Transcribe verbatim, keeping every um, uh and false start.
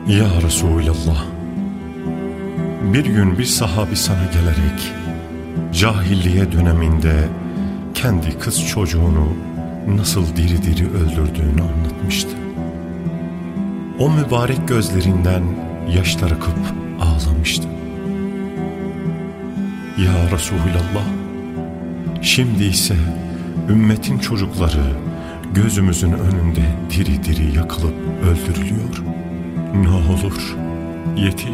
Ya Resulallah, bir gün bir sahabi sana gelerek cahilliye döneminde kendi kız çocuğunu nasıl diri diri öldürdüğünü anlatmıştı. O mübarek gözlerinden yaşlar akıp ağlamıştı. Ya Resulallah, şimdi ise ümmetin çocukları gözümüzün önünde diri diri yakılıp öldürülüyor. Ne olur yetiş.